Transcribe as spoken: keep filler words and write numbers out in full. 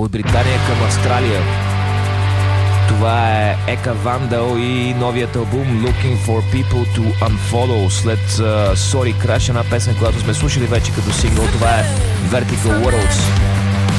От Британия към Австралия. Това е Ека Вандал и новият албум Looking for People to Unfollow след uh, Sorry Crash, една песен, която сме слушали вече като сингъл. Това е Vertical Worlds.